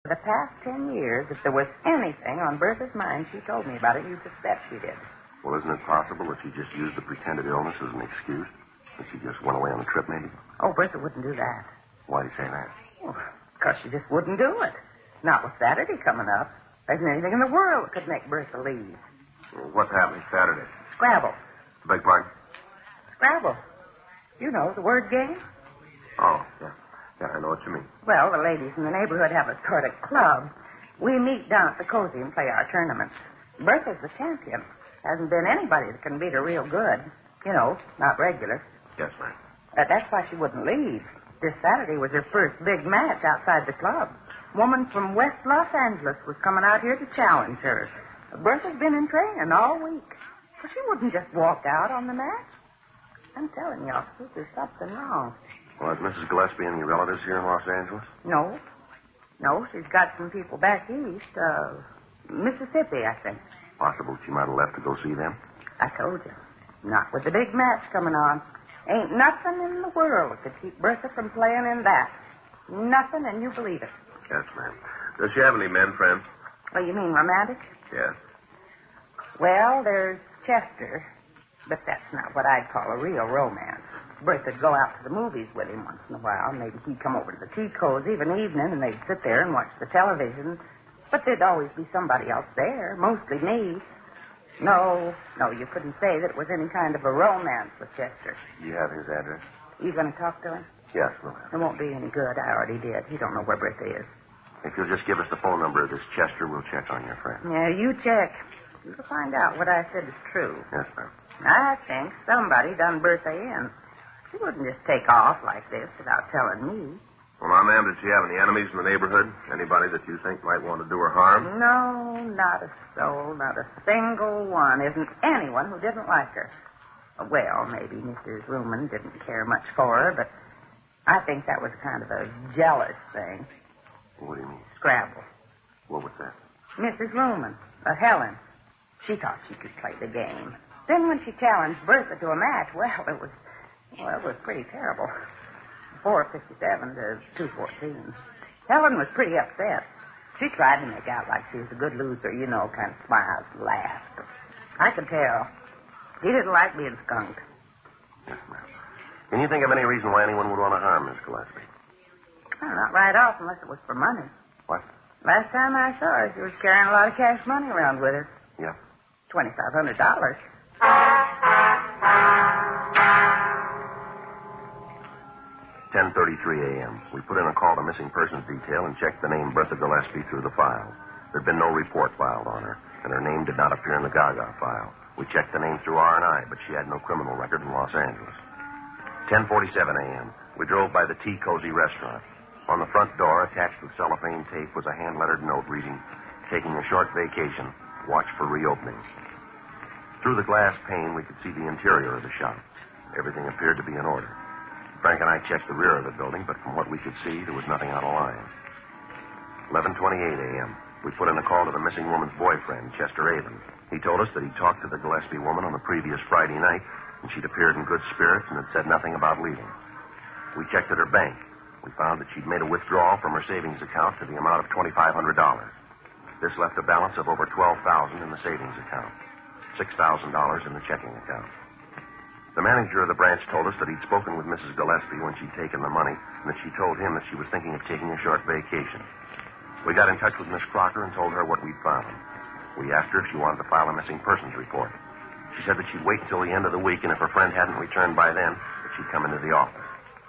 For the past 10 years, if there was anything on Bertha's mind, she told me about it. You just bet she did. Well, isn't it possible that she just used the pretended illness as an excuse? That she just went away on the trip, maybe? Oh, Bertha wouldn't do that. Why do you say that? Because she just wouldn't do it. Not with Saturday coming up. There isn't anything in the world that could make Bertha leave. Well, what's happening Saturday? Scrabble. Beg pardon? Scrabble. You know, the word game. Oh, yeah. Yeah, I know what you mean. Well, the ladies in the neighborhood have a sort of club. We meet down at the Cozy and play our tournaments. Bertha's the champion. Hasn't been anybody that can beat her real good. You know, not regular. Yes, ma'am. That's why she wouldn't leave. This Saturday was her first big match outside the club. Woman from West Los Angeles was coming out here to challenge her. Bertha's been in training all week. But she wouldn't just walk out on the match. I'm telling you, officers, there's something wrong. Well, is Mrs. Gillespie any relatives here in Los Angeles? No. No, she's got some people back east. Mississippi, I think. Possible she might have left to go see them? I told you. Not with the big match coming on. Ain't nothing in the world that could keep Bertha from playing in that. Nothing, and you believe it. Yes, ma'am. Does she have any men friends? Oh, you mean romantic? Yes. Well, there's Chester, but that's not what I'd call a real romance. Bertha'd go out to the movies with him once in a while. Maybe he'd come over to the tea cozy of an evening, and they'd sit there and watch the television. But there'd always be somebody else there, mostly me. No, you couldn't say that it was any kind of a romance with Chester. You have his address? You going to talk to him? Yes, ma'am. It won't be any good. I already did. He don't know where Bertha is. If you'll just give us the phone number of this Chester, we'll check on your friend. Yeah, you check. You'll find out what I said is true. Yes, ma'am. I think somebody done Bertha in. She wouldn't just take off like this without telling me. Well, now, ma'am, did she have any enemies in the neighborhood? Anybody that you think might want to do her harm? No, not a soul, not a single one. Isn't anyone who didn't like her. Well, maybe Mrs. Ruman didn't care much for her, but I think that was kind of a jealous thing. What do you mean? Scrabble. What was that? Mrs. Ruman, Helen. She thought she could play the game. Then when she challenged Bertha to a match, it was pretty terrible. 4:57 to 2:14. Helen was pretty upset. She tried to make out like she was a good loser, you know, kind of smiled and laughed. But I could tell. She didn't like being skunked. Yes, ma'am. Can you think of any reason why anyone would want to harm Miss Gillespie? Well, not right off unless it was for money. What? Last time I saw her, she was carrying a lot of cash money around with her. Yeah. $2,500. 10:33 a.m. We put in a call to missing persons detail and checked the name Bertha Gillespie through the file. There'd been no report filed on her, and her name did not appear in the Gaga file. We checked the name through R&I, but she had no criminal record in Los Angeles. 10:47 a.m. We drove by the Tea Cozy restaurant. On the front door, attached with cellophane tape, was a hand-lettered note reading, "Taking a short vacation. Watch for reopening." Through the glass pane, we could see the interior of the shop. Everything appeared to be in order. Frank and I checked the rear of the building, but from what we could see, there was nothing out of line. 11:28 a.m. We put in a call to the missing woman's boyfriend, Chester Avon. He told us that he'd talked to the Gillespie woman on the previous Friday night, and she'd appeared in good spirits and had said nothing about leaving. We checked at her bank. We found that she'd made a withdrawal from her savings account to the amount of $2,500. This left a balance of over $12,000 in the savings account, $6,000 in the checking account. The manager of the branch told us that he'd spoken with Mrs. Gillespie when she'd taken the money, and that she told him that she was thinking of taking a short vacation. We got in touch with Miss Crocker and told her what we'd found. We asked her if she wanted to file a missing persons report. She said that she'd wait until the end of the week, and if her friend hadn't returned by then, that she'd come into the office.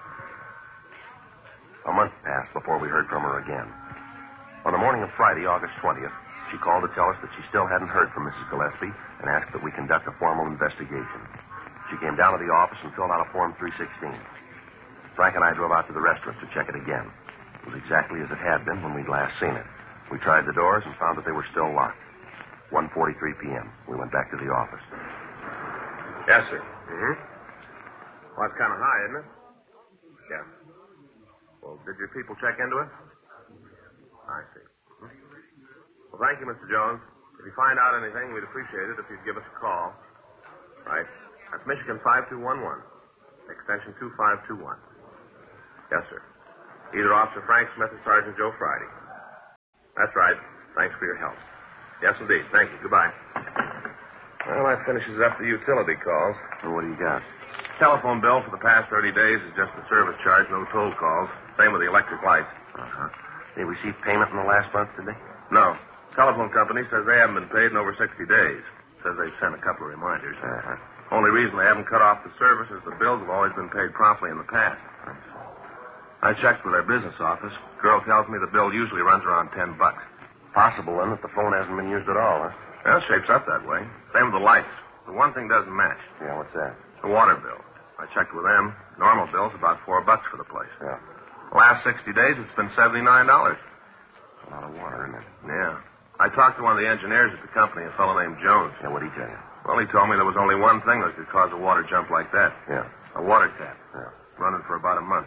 A month passed before we heard from her again. On the morning of Friday, August 20th, she called to tell us that she still hadn't heard from Mrs. Gillespie and asked that we conduct a formal investigation. She came down to the office and filled out a Form 316. Frank and I drove out to the restaurant to check it again. It was exactly as it had been when we'd last seen it. We tried the doors and found that they were still locked. 1:43 p.m. We went back to the office. Yes, sir. Mm-hmm. Well, it's kind of high, isn't it? Yeah. Well, did your people check into it? I see. Mm-hmm. Well, thank you, Mr. Jones. If you find out anything, we'd appreciate it if you'd give us a call. Right. That's Michigan 5211, extension 2521. Yes, sir. Either Officer Frank Smith or Sergeant Joe Friday. That's right. Thanks for your help. Yes, indeed. Thank you. Goodbye. Well, that finishes up the utility calls. Well, what do you got? Telephone bill for the past 30 days is just the service charge, no toll calls. Same with the electric lights. Uh-huh. They received payment in the last month, did they? No. Telephone company says they haven't been paid in over 60 days. Says they've sent a couple of reminders. Uh-huh. Only reason they haven't cut off the service is the bills have always been paid promptly in the past. I checked with their business office. Girl tells me the bill usually runs around $10. Possible, then, that the phone hasn't been used at all, huh? Well, it shapes up that way. Same with the lights. The one thing doesn't match. Yeah, what's that? The water bill. I checked with them. Normal bill's about $4 for the place. Yeah. The last 60 days, it's been $79. A lot of water, isn't it? Yeah. I talked to one of the engineers at the company, a fellow named Jones. Yeah, what'd he tell you? Well, he told me there was only one thing that could cause a water jump like that. Yeah. A water tap. Yeah. Running for about a month.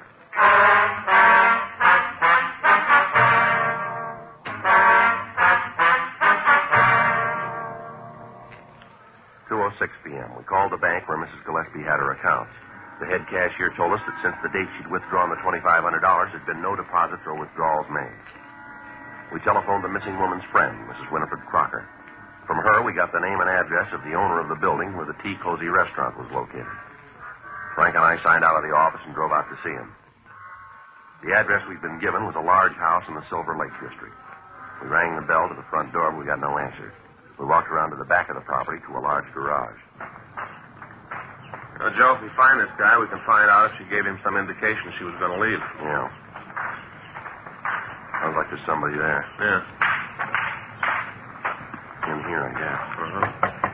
2:06 p.m. We called the bank where Mrs. Gillespie had her accounts. The head cashier told us that since the date she'd withdrawn the $2,500, there'd been no deposits or withdrawals made. We telephoned the missing woman's friend, Mrs. Winifred Crocker. From her, we got the name and address of the owner of the building where the Tea Cozy restaurant was located. Frank and I signed out of the office and drove out to see him. The address we'd been given was a large house in the Silver Lake district. We rang the bell to the front door, but we got no answer. We walked around to the back of the property to a large garage. Joe, if we find this guy, we can find out if she gave him some indication she was going to leave. Yeah. Sounds like there's somebody there. Yeah. In here, I guess. Uh-huh.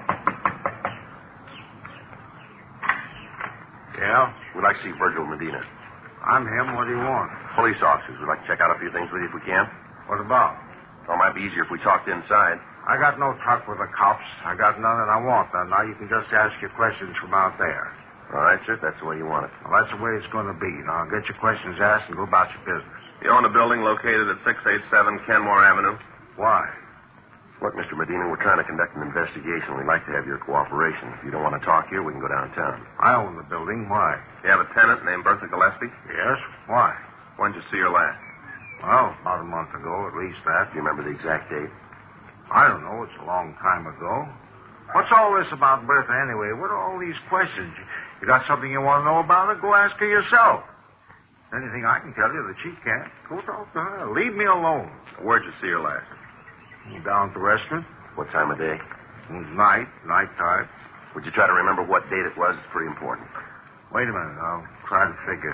Yeah? We'd like to see Virgil Medina. I'm him. What do you want? Police officers. We'd like to check out a few things with you if we can. What about? Well, it might be easier if we talked inside. I got no truck with the cops. I got none and I want none. Now you can just ask your questions from out there. All right, sir. That's the way you want it. Well, that's the way it's going to be. Now get your questions asked and go about your business. You own a building located at 687 Kenmore Avenue? Why? Look, Mr. Medina, we're trying to conduct an investigation. We'd like to have your cooperation. If you don't want to talk here, we can go downtown. I own the building. Why? You have a tenant named Bertha Gillespie? Yes? Why? When did you see her last? Well, about a month ago, at least that. Do you remember the exact date? I don't know. It's a long time ago. What's all this about Bertha anyway? What are all these questions? You got something you want to know about her? Go ask her yourself. Anything I can tell you that she can't, go talk to her. Leave me alone. Where'd you see her last? Down at the restaurant. What time of day? It was nighttime. Would you try to remember what date it was? It's pretty important. Wait a minute. I'll try to figure.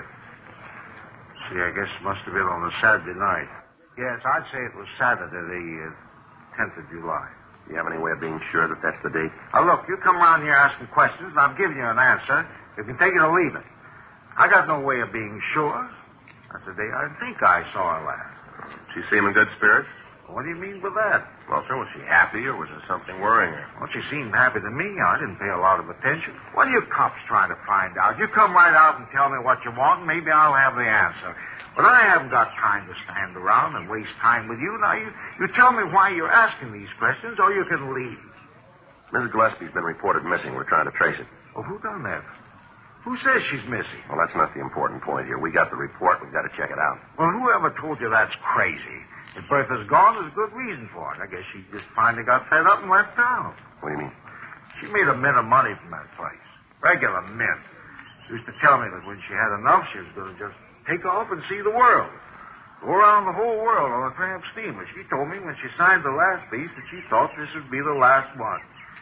See, I guess it must have been on a Saturday night. Yes, I'd say it was Saturday, the 10th of July. Do you have any way of being sure that that's the date? Now, look, you come around here asking questions, and I'm giving you an answer. You can take it or leave it. I got no way of being sure. That's the day I think I saw her last. She seem in good spirits? What do you mean by that? Well, sir, was she happy or was there something worrying her? Well, she seemed happy to me. I didn't pay a lot of attention. What are you cops trying to find out? You come right out and tell me what you want, and maybe I'll have the answer. But I haven't got time to stand around and waste time with you. Now, you tell me why you're asking these questions, or you can leave. Mrs. Gillespie's been reported missing. We're trying to trace it. Well, who done that? Who says she's missing? Well, that's not the important point here. We got the report. We've got to check it out. Well, whoever told you that's crazy? If Bertha's gone, there's a good reason for it. I guess she just finally got fed up and left town. What do you mean? She made a mint of money from that place. Regular mint. She used to tell me that when she had enough, she was going to just take off and see the world. Go around the whole world on a tramp steamer. She told me when she signed the last piece that she thought this would be the last one.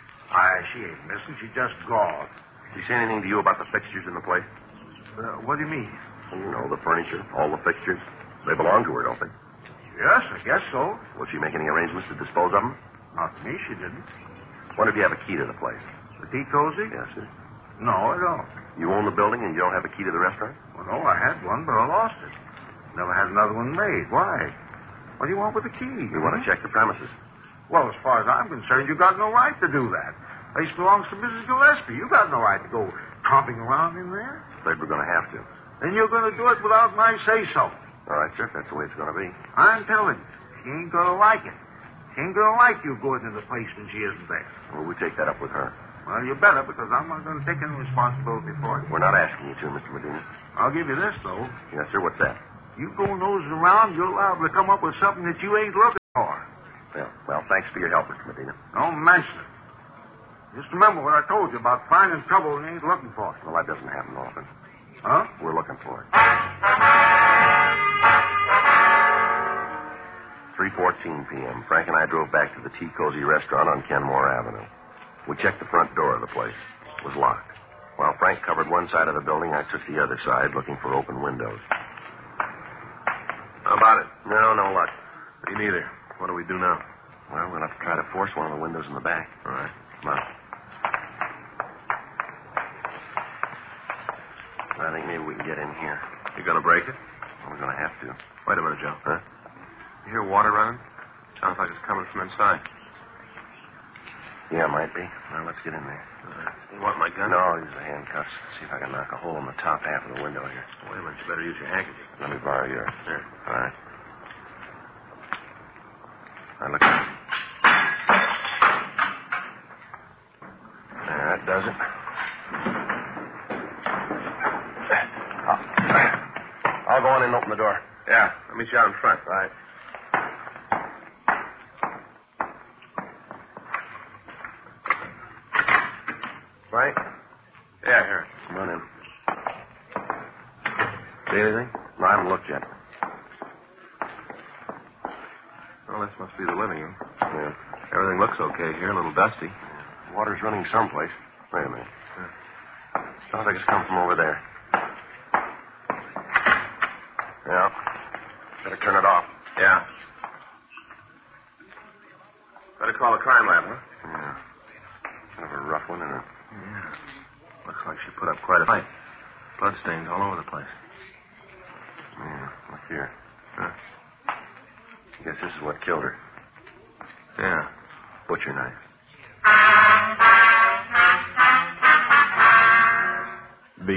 She ain't missing. She just gone. Did she say anything to you about the fixtures in the place? What do you mean? Well, you know, the furniture, all the fixtures. They belong to her, don't they? Yes, I guess so. Will she make any arrangements to dispose of them? Not to me, she didn't. Wonder if you have a key to the place. The Tea Cozy? Yes, sir. No, I don't. You own the building and you don't have a key to the restaurant? Well, no, I had one, but I lost it. Never had another one made. Why? What do you want with the key? We want to check the premises. Well, as far as I'm concerned, you got no right to do that. The place belongs to Mrs. Gillespie. You got no right to go tromping around in there. Afraid we're going to have to. Then you're going to do it without my say-so. All right, sir. That's the way it's going to be. I'm telling you, she ain't going to like it. She ain't going to like you going into the place when she isn't there. Well, we take that up with her. Well, you better, because I'm not going to take any responsibility for it. We're not asking you to, Mr. Medina. I'll give you this, though. Yes, sir. What's that? You go nosing around, you're liable to come up with something that you ain't looking Well, thanks for your help, Mr. Medina. Don't mention it. Just remember what I told you about finding trouble when you ain't looking for it. Well, that doesn't happen often. Huh? We're looking for it. 3:14 p.m. Frank and I drove back to the Tea Cozy restaurant on Kenmore Avenue. We checked the front door of the place. It was locked. While Frank covered one side of the building, I took the other side, looking for open windows. How about it? No luck. Me neither. What do we do now? Well, we'll have to try to force one of the windows in the back. All right. Come on. I think maybe we can get in here. You gonna break it? We're going to have to. Wait a minute, Joe. Huh? You hear water running? Sounds like it's coming from inside. Yeah, might be. Well, let's get in there. You want my gun? No, I'll use the handcuffs. See if I can knock a hole in the top half of the window here. Wait a minute. You better use your handkerchief. Let me borrow yours. Here. All right. Now, look. There, that does it. I'll go in and open the door. Yeah. I'll meet you out in front. Right. Frank? Yeah, here. Come on in. See anything? No, I haven't looked yet. Well, this must be the living room. Yeah. Everything looks okay here. A little dusty. Water's running someplace. Wait a minute. Sounds like it's come from over there. Yeah. Better turn it off. Yeah. Better call the crime lab, huh? Yeah. Kind of a rough one, isn't it? Yeah. Looks like she put up quite a fight. Bloodstains all over the place. Yeah. Look here. Huh? I guess this is what killed her. Yeah. Butcher knife. B.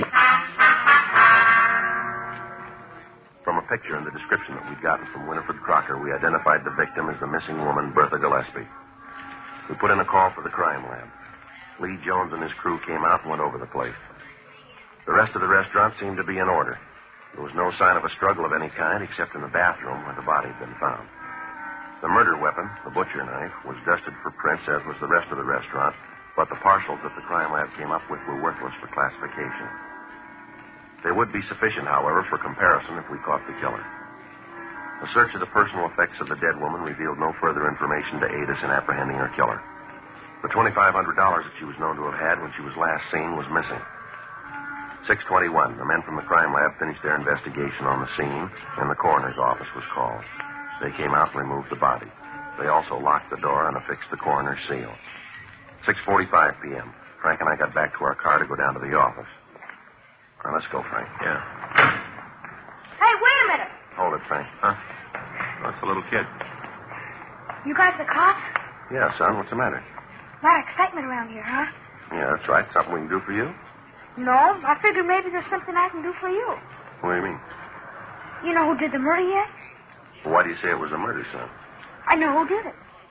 From a picture and the description that we'd gotten from Winifred Crocker, we identified the victim as the missing woman, Bertha Gillespie. We put in a call for the crime lab. Lee Jones and his crew came out and went over the place. The rest of the restaurant seemed to be in order. There was no sign of a struggle of any kind except in the bathroom where the body had been found. The murder weapon, the butcher knife, was dusted for prints, as was the rest of the restaurant, but the partials that the crime lab came up with were worthless for classification. They would be sufficient, however, for comparison if we caught the killer. A search of the personal effects of the dead woman revealed no further information to aid us in apprehending her killer. The $2,500 that she was known to have had when she was last seen was missing. 6:21, the men from the crime lab finished their investigation on the scene, and the coroner's office was called. They came out and removed the body. They also locked the door and affixed the coroner's seal. 6:45 p.m. Frank and I got back to our car to go down to the office. Now, let's go, Frank. Yeah. Hey, wait a minute. Hold it, Frank. Huh? That's a little kid. You guys the cops? Yeah, son, what's the matter? A lot of excitement around here, huh? Yeah, that's right. Something we can do for you? No, I figured maybe there's something I can do for you. What do you mean? You know who did the murder yet? Well, why do you say it was a murder, son? I know who did it.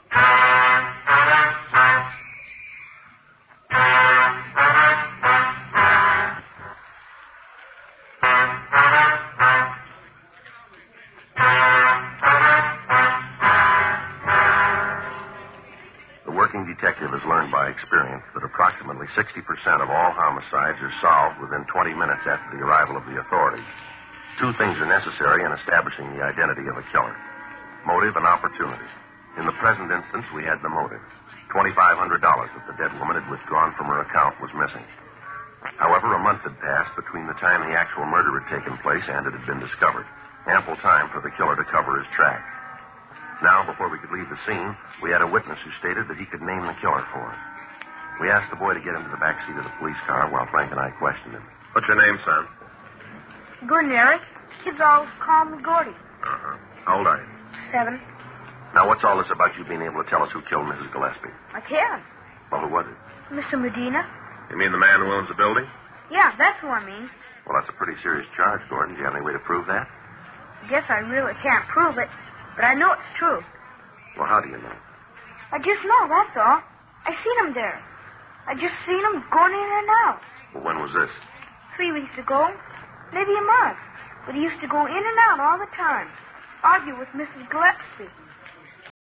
Detective has learned by experience that approximately 60% of all homicides are solved within 20 minutes after the arrival of the authorities. Two things are necessary in establishing the identity of a killer: motive and opportunity. In the present instance, we had the motive. $2,500 that the dead woman had withdrawn from her account was missing. However, a month had passed between the time the actual murder had taken place and it had been discovered. Ample time for the killer to cover his tracks. Now, before we could leave the scene, we had a witness who stated that he could name the killer for us. We asked the boy to get into the back seat of the police car while Frank and I questioned him. What's your name, son? Gordon Eric. Kids always call me Gordy. Uh-huh. How old are you? 7. Now, what's all this about you being able to tell us who killed Mrs. Gillespie? I can. Well, who was it? Mr. Medina. You mean the man who owns the building? Yeah, that's who I mean. Well, that's a pretty serious charge, Gordon. Do you have any way to prove that? I guess I really can't prove it, but I know it's true. Well, how do you know? I just know, that's all. I seen him there. I just seen him going in and out. Well, when was this? 3 weeks ago. Maybe a month. But he used to go in and out all the time. Argue with Mrs. Gillespie.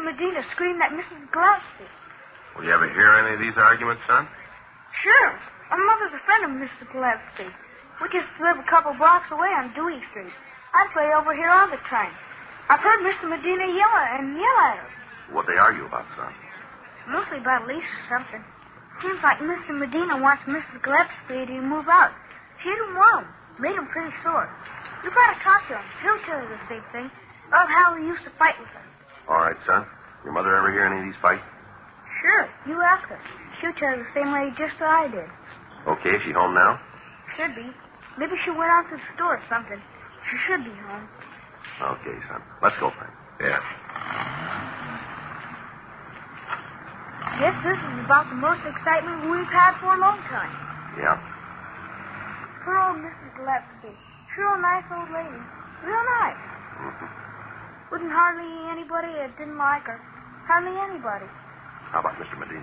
Medina screamed at Mrs. Gillespie. Will you ever hear any of these arguments, son? Sure. My mother's a friend of Mrs. Gillespie. We just live a couple blocks away on Dewey Street. I play over here all the time. I've heard Mr. Medina yell at her. What'd they argue about, son? Mostly about a lease or something. Seems like Mr. Medina wants Mrs. Gillespie to move out. She didn't want him. Made him pretty sore. You gotta talk to him. He'll tell you the same thing. About how he used to fight with her. All right, son. Your mother ever hear any of these fights? Sure. You ask her. She'll tell you the same way just as I did. Okay, is she home now? Should be. Maybe she went out to the store or something. She should be home. Okay, son. Let's go, Frank. Yeah. Guess this is about the most excitement we've had for a long time. Yeah? Poor old Mrs. Gillespie. Sure a nice old lady. Real nice. Mm-hmm. Wouldn't hardly anybody that didn't like her. Hardly anybody. How about Mr. Medina?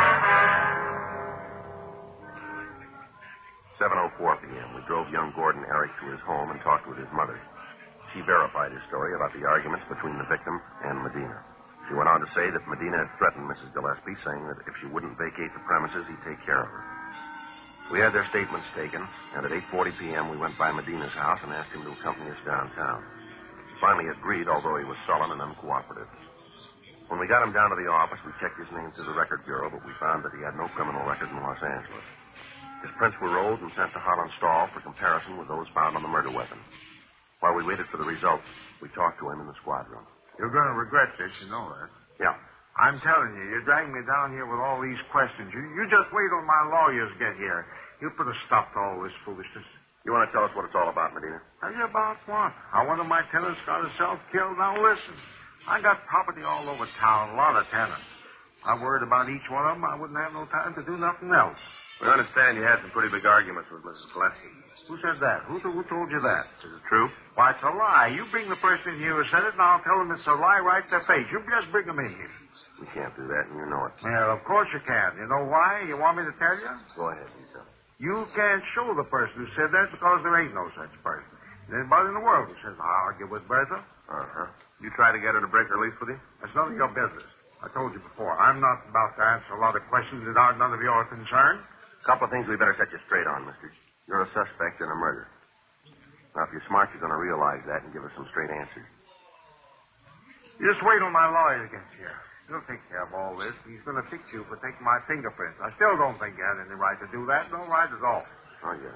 7:04 p.m. We drove young Gordon Eric to his home and talked with his mother. She verified his story about the arguments between the victim and Medina. She went on to say that Medina had threatened Mrs. Gillespie, saying that if she wouldn't vacate the premises, he'd take care of her. We had their statements taken, and at 8:40 p.m. we went by Medina's house and asked him to accompany us downtown. He finally agreed, although he was sullen and uncooperative. When we got him down to the office, we checked his name through the record bureau, but we found that he had no criminal record in Los Angeles. His prints were rolled and sent to Holland Stahl for comparison with those found on the murder weapon. While we waited for the results, we talked to him in the squad room. You're going to regret this, you know that. Yeah. I'm telling you, you're dragging me down here with all these questions. You just wait till my lawyers get here. You put a stop to all this foolishness. You want to tell us what it's all about, Medina? Tell you about what? How one of my tenants got himself killed? Now listen, I got property all over town, a lot of tenants. I worried about each one of them. I wouldn't have no time to do nothing else. We understand you had some pretty big arguments with Mrs. Gillespie. Who said that? Who told you that? Is it true? Why, it's a lie. You bring the person in here who said it, and I'll tell them it's a lie right to their face. You just bring them in here. We can't do that, and you know it. Well, of course you can. You know why? You want me to tell you? Go ahead, Lisa. You can't show the person who said that because there ain't no such person. There's anybody in the world who says, I'll argue with Bertha. Uh-huh. You try to get her to break her lease with you? That's none of your business. I told you before, I'm not about to answer a lot of questions that aren't none of your concern. A couple of things we better set you straight on, mister. You're a suspect in a murder. Now, if you're smart, you're going to realize that and give us some straight answers. You just wait till my lawyer gets here. He'll take care of all this. He's going to fix you for taking my fingerprints. I still don't think you had any right to do that. No right at all. Oh, yes.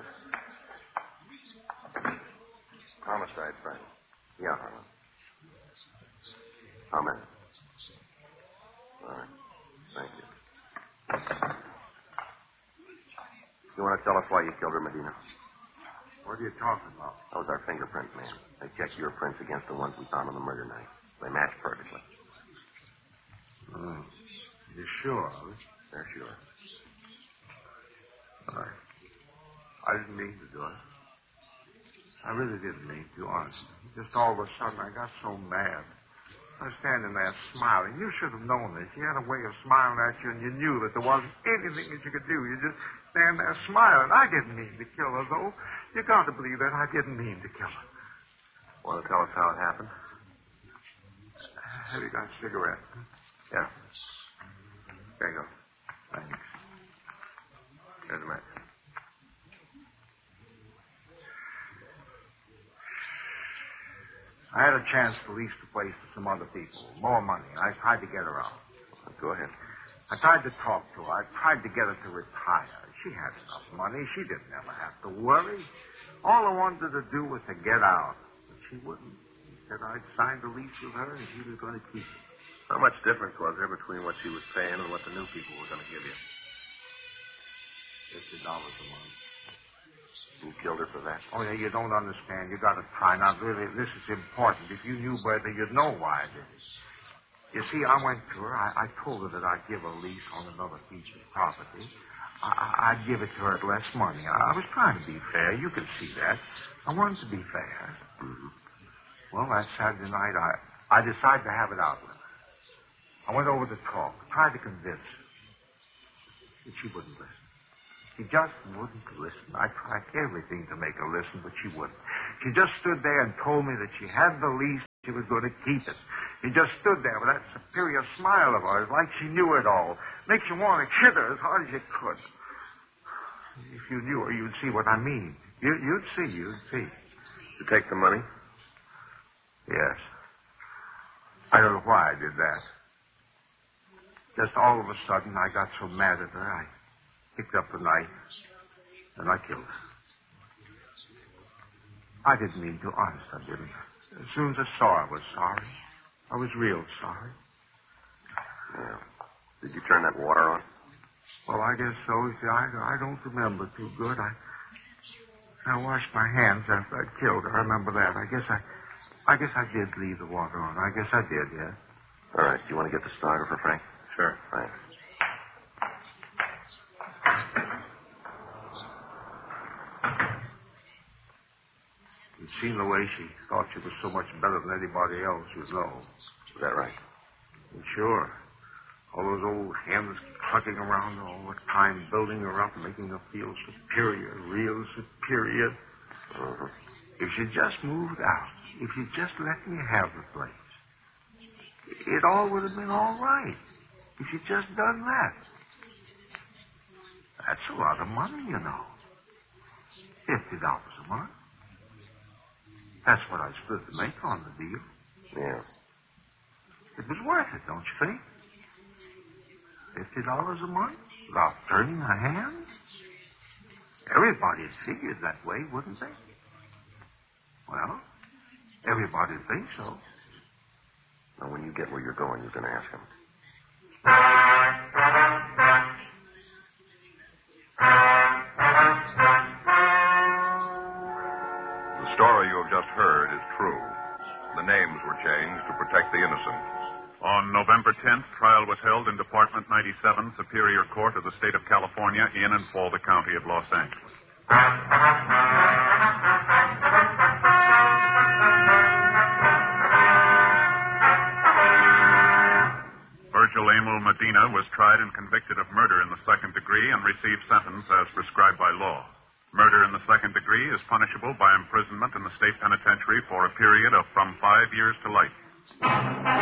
Homicide, Frank. Yeah, Harlan. Amen. All right. Thank you. You want to tell us why you killed her, Medina? What are you talking about? That was our fingerprint man. They checked your prints against the ones we found on the murder night. They matched perfectly. Oh. You sure, Ollie? They're sure. All right. I didn't mean to do it. I really didn't mean to, honestly. Just all of a sudden, I got so mad. I was standing there smiling. You should have known this. She had a way of smiling at you, and you knew that there wasn't anything that you could do. You just stand there smiling. I didn't mean to kill her, though. You got to believe that I didn't mean to kill her. Want to tell us how it happened? Have you got a cigarette? Yeah. There you go. Thanks. Here's a match. I had a chance to lease the place to some other people. More money. I tried to get her out. Go ahead. I tried to talk to her. I tried to get her to retire. She had enough money. She didn't ever have to worry. All I wanted her to do was to get out. But she wouldn't. She said I'd signed a lease with her and she was going to keep it. How much difference was there between what she was paying and what the new people were going to give you? $50 a month. You killed her for that? Oh, yeah, you don't understand. You got to try. Now, really, this is important. If you knew Bertha, you'd know why I did it. You see, I went to her. I told her that I'd give her a lease on another piece of property. I'd give it to her at less money. I was trying to be fair. You can see that. I wanted to be fair. Mm-hmm. Well, that Saturday night, I decided to have it out with her. I went over to talk, tried to convince her. But she wouldn't listen. She just wouldn't listen. I tried everything to make her listen, but she wouldn't. She just stood there and told me that she had the lease, she was going to keep it. He just stood there with that superior smile of hers, like she knew it all. Makes you want to hit her as hard as you could. If you knew her, you'd see what I mean. You'd see. You take the money? Yes. I don't know why I did that. Just all of a sudden, I got so mad at her, I picked up the knife, and I killed her. I didn't mean to, honest, I didn't. As soon as I saw her, I was sorry. I was real sorry. Yeah. Did you turn that water on? Well, I guess so. You see, I don't remember too good. I washed my hands after I killed her. I remember that. I guess I did leave the water on. I guess I did, yeah. All right. Do you want to get the stenographer, Frank? Sure. Thanks. You'd seen the way she thought she was so much better than anybody else, you know. Is that right? Sure. All those old hens clucking around all the time, building her up, making her feel superior, real superior. Mm-hmm. If she just moved out, if she just let me have the place, it all would have been all right. If she'd just done that. That's a lot of money, you know. $50 a month. That's what I stood to make on the deal. Yeah. It was worth it, don't you think? $50 a month without turning a hand? Everybody'd figured that way, wouldn't they? Well, everybody'd think so. Now, when you get where you're going, you can ask him. The story you have just heard is true. The names were changed to protect the innocent. On November 10th, trial was held in Department 97, Superior Court of the State of California, in and for the County of Los Angeles. Virgil Emil Medina was tried and convicted of murder in the second degree and received sentence as prescribed by law. Murder in the second degree is punishable by imprisonment in the state penitentiary for a period of from 5 years to life.